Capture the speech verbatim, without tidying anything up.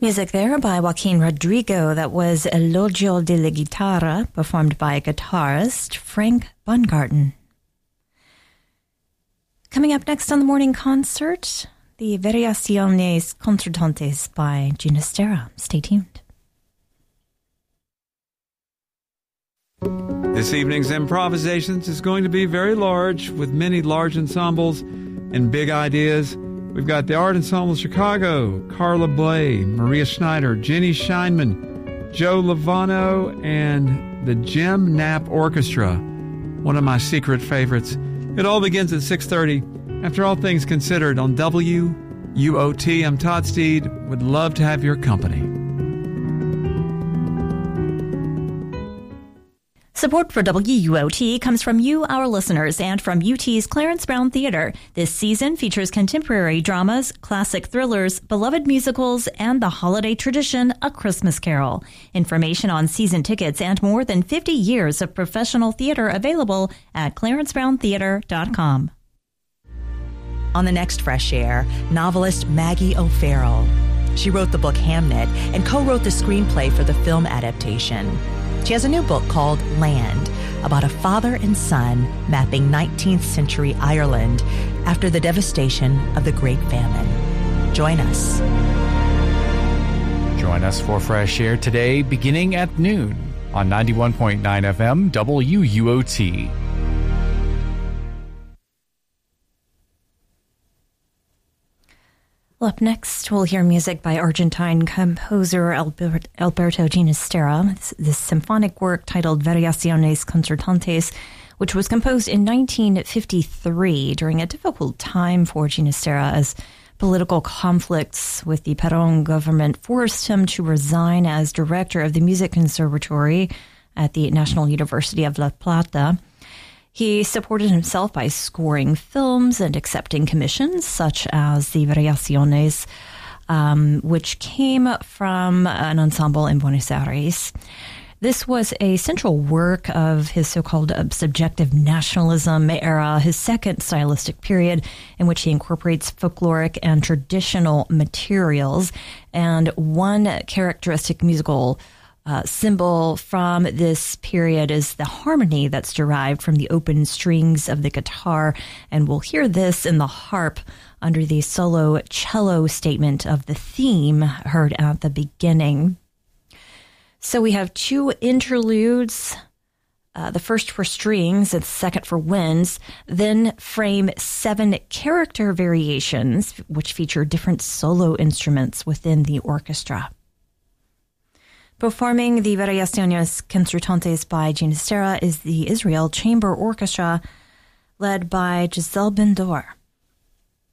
Music there by Joaquin Rodrigo. That was Elogio de la Guitarra, performed by guitarist Frank Baumgarten. Coming up next on the morning concert, the Variaciones Concertantes by Ginastera. Stay tuned. This evening's improvisations is going to be very large, with many large ensembles and big ideas. We've got the Art Ensemble Chicago, Carla Bley, Maria Schneider, Jenny Scheinman, Joe Lovano, and the Jim Knapp Orchestra, one of my secret favorites. It all begins at six thirty. After All Things Considered on W U O T. I'm Todd Steed. Would love to have your company. Support for W U O T comes from you, our listeners, and from U T's Clarence Brown Theater. This season features contemporary dramas, classic thrillers, beloved musicals, and the holiday tradition, A Christmas Carol. Information on season tickets and more than fifty years of professional theater available at clarence brown theater dot com. On the next Fresh Air, novelist Maggie O'Farrell. She wrote the book Hamnet and co-wrote the screenplay for the film adaptation. She has a new book called Land, about a father and son mapping nineteenth century Ireland after the devastation of the Great Famine. Join us. Join us for Fresh Air today, beginning at noon on ninety-one point nine F M W U O T. Well, up next, we'll hear music by Argentine composer Albert, Alberto Ginastera. This, this symphonic work titled Variaciones Concertantes, which was composed in nineteen fifty-three during a difficult time for Ginastera as political conflicts with the Perón government forced him to resign as director of the Music Conservatory at the National University of La Plata. He supported himself by scoring films and accepting commissions, such as the Variaciones, um, which came from an ensemble in Buenos Aires. This was a central work of his so-called subjective nationalism era, his second stylistic period, in which he incorporates folkloric and traditional materials. And one characteristic musical Uh, symbol from this period is the harmony that's derived from the open strings of the guitar, and we'll hear this in the harp under the solo cello statement of the theme heard at the beginning. So we have two interludes, uh, the first for strings and the second for winds, then frame seven character variations, which feature different solo instruments within the orchestra. Performing the Variaciones Concertantes by Ginastera is the Israel Chamber Orchestra, led by Giselle Bendor.